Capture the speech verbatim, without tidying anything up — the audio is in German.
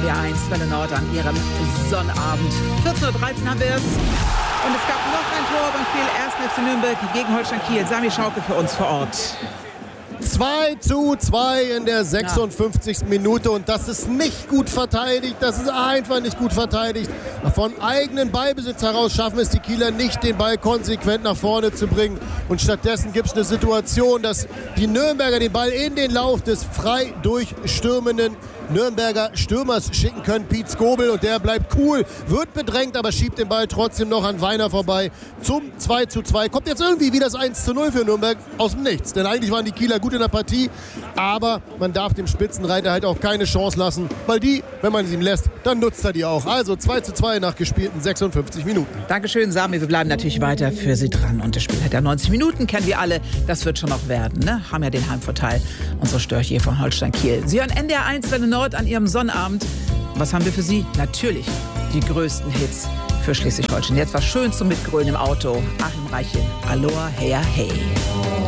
R eins Welle Nord an ihrem Sonnabend. vierzehn Uhr dreizehn haben wir es. Und es gab noch ein Tor beim Spiel ersten F C Nürnberg gegen Holstein Kiel. Sami Schauke für uns vor Ort. zwei zu zwei in der sechsundfünfzigsten Minute und das ist nicht gut verteidigt, das ist einfach nicht gut verteidigt. Von eigenen Ballbesitz heraus schaffen es die Kieler nicht, den Ball konsequent nach vorne zu bringen und stattdessen gibt es eine Situation, dass die Nürnberger den Ball in den Lauf des frei durchstürmenden Nürnberger Stürmers schicken können, Piet Skobel, und der bleibt cool, wird bedrängt, aber schiebt den Ball trotzdem noch an Weiner vorbei zum zwei zu zwei. Kommt jetzt irgendwie wie das eins zu null für Nürnberg aus dem Nichts, denn eigentlich waren die Kieler gut in der Partie, aber man darf dem Spitzenreiter halt auch keine Chance lassen, weil die, wenn man sie ihm lässt, dann nutzt er die auch. Also zwei zu zwei nach gespielten sechsundfünfzig Minuten. Dankeschön, Sami. Wir bleiben natürlich weiter für Sie dran. Und das Spiel hat ja neunzig Minuten, kennen wir alle. Das wird schon noch werden, ne? Haben ja den Heimvorteil. Unsere Störche von Holstein Kiel. Sie hören N D R eins Welle Nord an Ihrem Sonnabend. Was haben wir für Sie? Natürlich die größten Hits für Schleswig-Holstein. Jetzt was schön zum Mitgrölen im Auto. Achim Reichel, Aloha, Her, Hey.